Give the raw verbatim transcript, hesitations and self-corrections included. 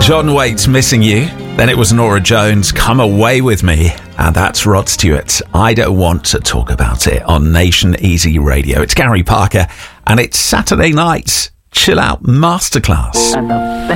John Waite's Missing You. Then it was Nora Jones, Come Away With Me. And that's Rod Stewart, I Don't Want to Talk About It on Nation Easy Radio. It's Gary Parker and it's Saturday night's Chill Out Masterclass.